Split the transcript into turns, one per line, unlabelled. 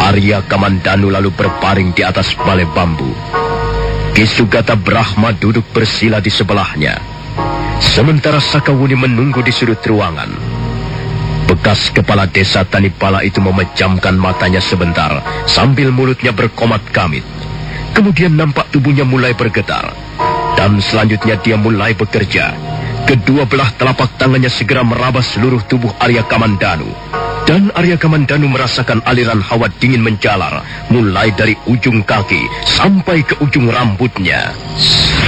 Arya Kamandanu lalu berbaring di atas balai bambu. Ki Sugata Brahma duduk bersila di sebelahnya. Sementara Sakawuni menunggu di sudut ruangan. Bekas kepala desa Tanipala itu memejamkan matanya sebentar sambil mulutnya berkomat kamit. Kemudian nampak tubuhnya mulai bergetar. Dan selanjutnya dia mulai bekerja. Kedua belah telapak tangannya segera meraba seluruh tubuh Arya Kamandanu. Dan Arya Kamandanu merasakan aliran hawa dingin menjalar, mulai dari ujung kaki sampai ke ujung rambutnya.